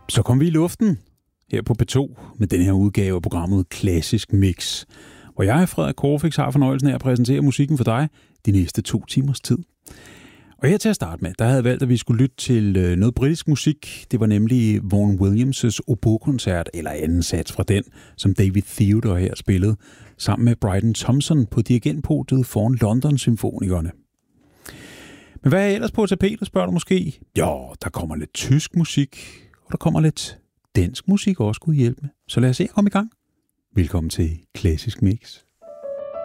Så kom vi i luften her på P2 med den her udgave af programmet Klassisk Mix, hvor jeg, Frederik Corfix, har fornøjelsen af at præsentere musikken for dig de næste 2 timers tid. Og her til at starte med, der havde jeg valgt, at vi skulle lytte til noget britisk musik. Det var nemlig Vaughan Williams' oboe-koncert, eller anden sats fra den, som David Theodore her spillede, sammen med Bryden Thompson på dirigentpodiet foran London Symfonikerne. Men hvad er ellers på tapetet, spørger du måske? Jo, der kommer lidt tysk musik, og der kommer lidt dansk musik også, Gud hjælpe med. Så lad os se at komme i gang. Velkommen til Klassisk Mix.